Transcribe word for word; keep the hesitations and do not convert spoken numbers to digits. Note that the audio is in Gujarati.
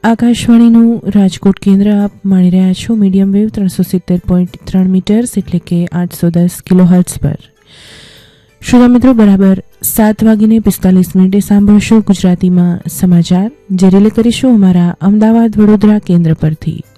આકાશવાણીનું રાજકોટ કેન્દ્ર આપ માણી રહ્યા છો મીડિયમ વેવ ત્રણસો સિત્તેર પોઈન્ટ ત્રણ મીટર્સ એટલે કે આઠસો દસ કિલો હર્ટ્ઝ પર. શ્રોતા મિત્રો, બરાબર સાત વાગીને પિસ્તાલીસ મિનિટે સાંભળશો ગુજરાતીમાં સમાચાર, જે રિલે કરીશું અમારા અમદાવાદ વડોદરા કેન્દ્ર પરથી.